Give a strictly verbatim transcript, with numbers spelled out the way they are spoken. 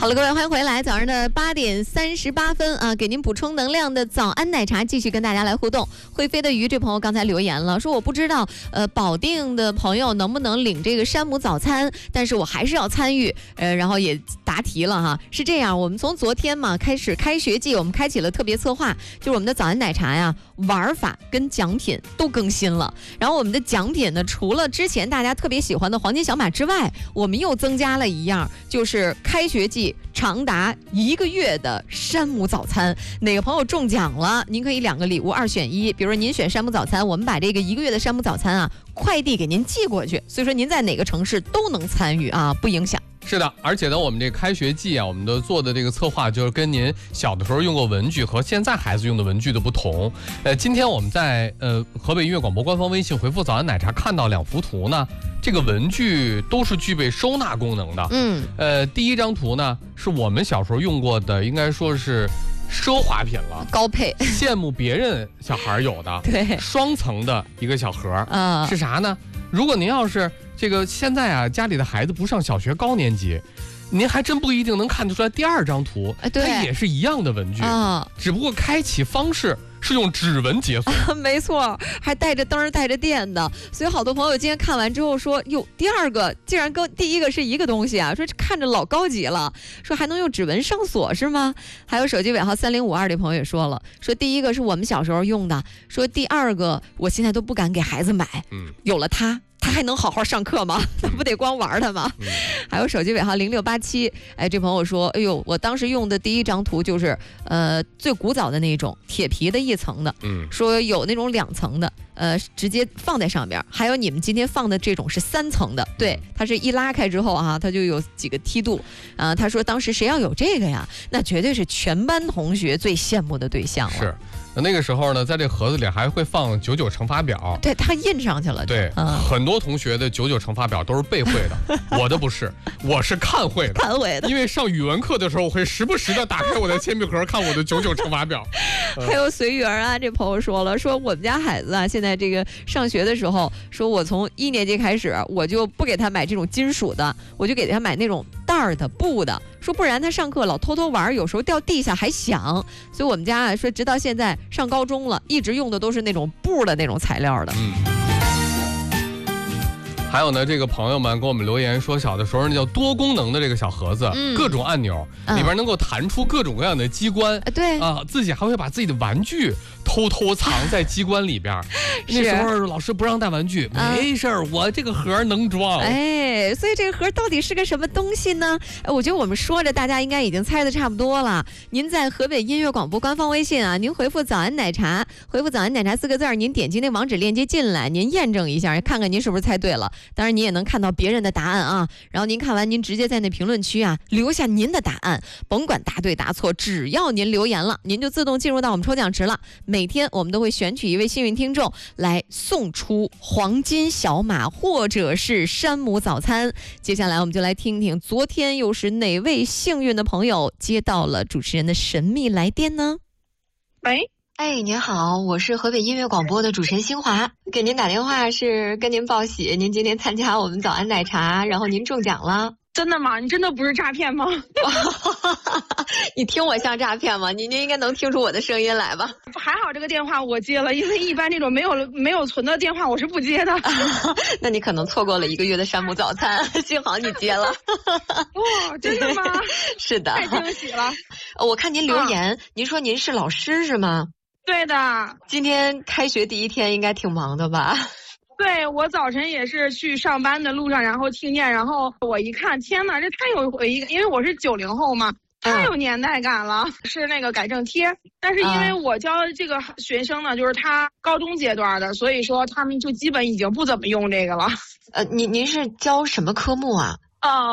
好了，各位，欢迎回来。早上的八点三十八分啊，给您补充能量的早安奶茶继续跟大家来互动。会飞的鱼这朋友刚才留言了，说我不知道呃保定的朋友能不能领这个山姆早餐，但是我还是要参与。呃，然后也答题了哈。是这样，我们从昨天嘛开始开学季，我们开启了特别策划，就是我们的早安奶茶呀，玩法跟奖品都更新了。然后我们的奖品呢，除了之前大家特别喜欢的黄金小马之外，我们又增加了一样，就是开学季长达一个月的山姆早餐。哪个朋友中奖了，您可以两个礼物二选一。比如说您选山姆早餐，我们把这个一个月的山姆早餐啊快递给您寄过去，所以说您在哪个城市都能参与啊，不影响。 是的，而且呢，我们这个开学季啊，我们的做的这个策划就是跟您小的时候用过文具和现在孩子用的文具的不同。呃，今天我们在呃河北音乐广播官方微信回复早安奶茶看到两幅图呢，这个文具都是具备收纳功能的。嗯，呃，第一张图呢是我们小时候用过的，应该说是奢华品了， 高配， 羡慕别人小孩有的， 对， 双层的一个小盒， 啊、 是啥呢？如果您要是这个现在啊，家里的孩子不上小学高年级，您还真不一定能看得出来。第二张图， 对， 它也是一样的文具， 啊， 只不过开启方式是用指纹解锁， 啊、没错，还带着灯带着电的。所以好多朋友今天看完之后说，哟，第二个竟然跟第一个是一个东西啊，说看着老高级了，说还能用指纹上锁是吗？还有手机尾号三零五二的朋友也说了，说第一个是我们小时候用的，说第二个我现在都不敢给孩子买，嗯，有了它。他还能好好上课吗？他不得光玩他吗？嗯、还有手机尾号零六八七，哎，这朋友说，哎呦，我当时用的第一张图就是呃最古早的那种铁皮的一层的，嗯，说有那种两层的，呃，直接放在上边，还有你们今天放的这种是三层的，对，它是一拉开之后啊，它就有几个梯度，啊、呃，他说当时谁要有这个呀，那绝对是全班同学最羡慕的对象了。 是。那个时候呢，在这盒子里还会放九九乘法表， 对，它印上去了。 对，嗯、很多同学的九九乘法表都是背会的，我的不是，我是看会的。 看会的。 因为上语文课的时候，我会时不时的打开我的铅笔盒，看我的九九乘法表。 还有随缘啊，这朋友说了，说我们家孩子啊，现在这个上学的时候，说我从一年级开始，我就不给他买这种金属的，我就给他买那种袋儿的布的。说不然他上课老偷偷玩，有时候掉地下还响，所以我们家啊说直到现在上高中了，一直用的都是那种布的那种材料的。嗯。 还有呢，这个朋友们给我们留言说，小的时候那叫多功能的这个小盒子，嗯、各种按钮，里边能够弹出各种各样的机关。 嗯、对啊，自己还会把自己的玩具偷偷藏在机关里边。那时候老师不让带玩具，没事儿，我这个盒能装。 哎，所以这个盒到底是个什么东西呢？我觉得我们说着，大家应该已经猜得差不多了。您在河北音乐广播官方微信啊，您回复早安奶茶，回复早安奶茶四个字，您点击那网址链接进来，您验证一下，看看您是不是猜对了。当然，您也能看到别人的答案啊。然后您看完，您直接在那评论区啊留下您的答案，甭管答对答错，只要您留言了，您就自动进入到我们抽奖池了。每天我们都会选取一位幸运听众来送出黄金小马或者是山姆早餐。接下来我们就来听听昨天又是哪位幸运的朋友接到了主持人的神秘来电呢？ 喂。 哎，您好，我是河北音乐广播的主持人新华，给您打电话是跟您报喜，您今天参加我们早安奶茶，然后您中奖了。 真的吗？你真的不是诈骗吗？ 你听我像诈骗吗？你您应该能听出我的声音来吧？ 还好这个电话我接了，因为一般这种没有没有存的电话我是不接的。 那你可能错过了一个月的山姆早餐，幸好你接了。 哇，真的吗？ 是的， 太惊喜了。 我看您留言，啊、您说您是老师是吗？ 对的。 今天开学第一天应该挺忙的吧？ 对，我早晨也是去上班的路上，然后听见，然后我一看，天哪，这太有回忆，因为我是九零后嘛，太有年代感了。嗯、是那个改正贴，但是因为我教这个学生呢，就是他高中阶段的，所以说他们就基本已经不怎么用这个了。 呃，您您是教什么科目啊？ 呃，